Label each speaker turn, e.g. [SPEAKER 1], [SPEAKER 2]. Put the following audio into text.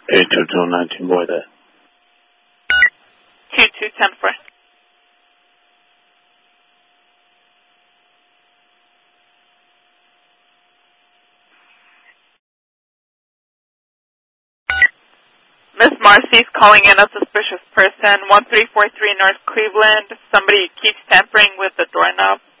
[SPEAKER 1] 82219 boy there.
[SPEAKER 2] 2210 Miss Marcy's calling in a suspicious person, 1343 North Cleveland. Somebody keeps tampering with the doorknob.